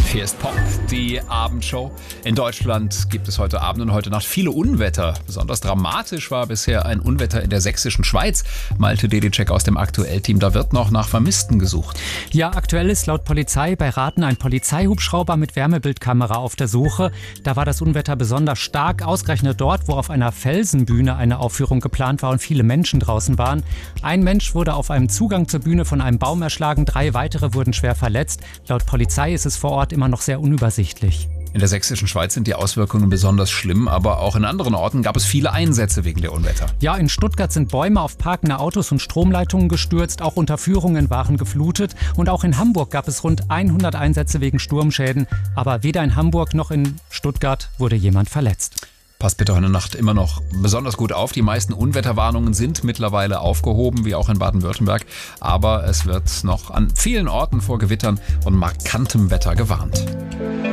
Hier ist Pop, die Abendshow. In Deutschland gibt es heute Abend und heute Nacht viele Unwetter. Besonders dramatisch war bisher ein Unwetter in der sächsischen Schweiz. Malte Dedicek aus dem Aktuell-Team, da wird noch nach Vermissten gesucht. Ja, aktuell ist laut Polizei bei Raten ein Polizeihubschrauber mit Wärmebildkamera auf der Suche. Da war das Unwetter besonders stark, ausgerechnet dort, wo auf einer Felsenbühne eine Aufführung geplant war und viele Menschen draußen waren. Ein Mensch wurde auf einem Zugang zur Bühne von einem Baum erschlagen, 3 weitere wurden schwer verletzt. Laut Polizei ist es vor Ort immer noch sehr unübersichtlich. In der sächsischen Schweiz sind die Auswirkungen besonders schlimm, aber auch in anderen Orten gab es viele Einsätze wegen der Unwetter. Ja, in Stuttgart sind Bäume auf parkende Autos und Stromleitungen gestürzt, auch Unterführungen waren geflutet und auch in Hamburg gab es rund 100 Einsätze wegen Sturmschäden, aber weder in Hamburg noch in Stuttgart wurde jemand verletzt. Passt bitte heute Nacht immer noch besonders gut auf. Die meisten Unwetterwarnungen sind mittlerweile aufgehoben, wie auch in Baden-Württemberg. Aber es wird noch an vielen Orten vor Gewittern und markantem Wetter gewarnt.